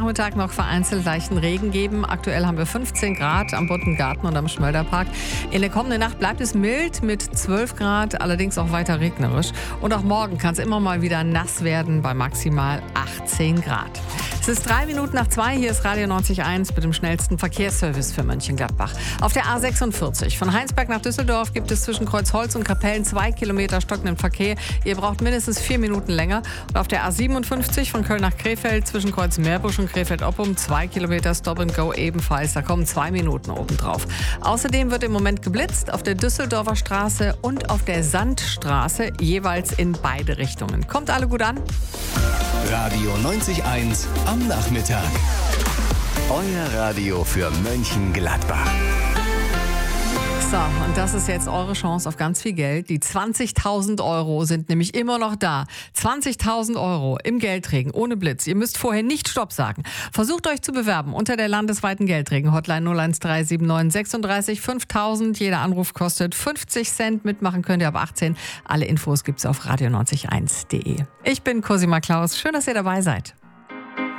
Nachmittag noch vereinzelt leichten Regen geben. Aktuell haben wir 15 Grad am Bunten Garten und am Schmölderpark. In der kommenden Nacht bleibt es mild mit 12 Grad, allerdings auch weiter regnerisch. Und auch morgen kann es immer mal wieder nass werden bei maximal 18 Grad. Es ist 2:03. Hier ist Radio 90.1 mit dem schnellsten Verkehrsservice für Mönchengladbach. Auf der A46 von Heinsberg nach Düsseldorf gibt es zwischen Kreuzholz und Kapellen 2 Kilometer stockenden Verkehr. Ihr braucht mindestens 4 Minuten länger. Und auf der A57 von Köln nach Krefeld zwischen Kreuz-Meerbusch und Krefeld-Oppum 2 Kilometer Stop and Go ebenfalls. Da kommen 2 Minuten obendrauf. Außerdem wird im Moment geblitzt auf der Düsseldorfer Straße und auf der Sandstraße, jeweils in beide Richtungen. Kommt alle gut an? Radio 90.1 am Nachmittag. Euer Radio für Mönchengladbach. So, und das ist jetzt eure Chance auf ganz viel Geld. Die 20.000 Euro sind nämlich immer noch da. 20.000 Euro im Geldregen ohne Blitz. Ihr müsst vorher nicht Stopp sagen. Versucht euch zu bewerben unter der landesweiten Geldregen-Hotline 01379 36 5000. Jeder Anruf kostet 50 Cent. Mitmachen könnt ihr ab 18. Alle Infos gibt's auf radio901.de. Ich bin Cosima Klaus. Schön, dass ihr dabei seid.